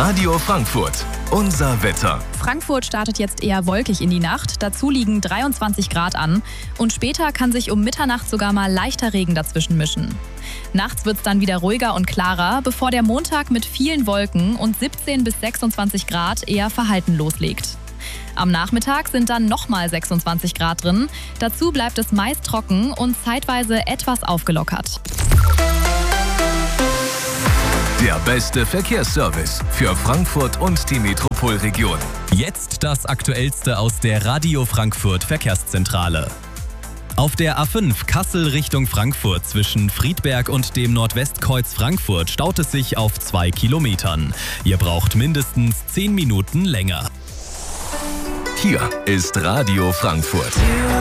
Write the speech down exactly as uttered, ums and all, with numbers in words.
Radio Frankfurt, unser Wetter. Frankfurt startet jetzt eher wolkig in die Nacht. Dazu liegen dreiundzwanzig Grad an. Und später kann sich um Mitternacht sogar mal leichter Regen dazwischen mischen. Nachts wird es dann wieder ruhiger und klarer, bevor der Montag mit vielen Wolken und siebzehn bis sechsundzwanzig Grad eher verhalten loslegt. Am Nachmittag sind dann nochmal sechsundzwanzig Grad drin. Dazu bleibt es meist trocken und zeitweise etwas aufgelockert. Der beste Verkehrsservice für Frankfurt und die Metropolregion. Jetzt das Aktuellste aus der Radio Frankfurt Verkehrszentrale. Auf der A fünf Kassel Richtung Frankfurt zwischen Friedberg und dem Nordwestkreuz Frankfurt staut es sich auf zwei Kilometern. Ihr braucht mindestens zehn Minuten länger. Hier ist Radio Frankfurt.